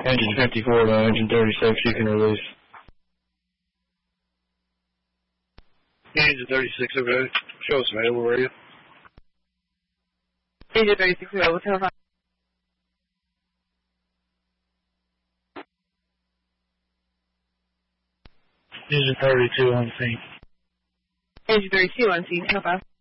Engine 54 to engine 36, you can release. Engine 36, okay. Show us, man, where are you? Engine 36, what's going on? Engine 32 on scene. Engine 32 on scene, how fast?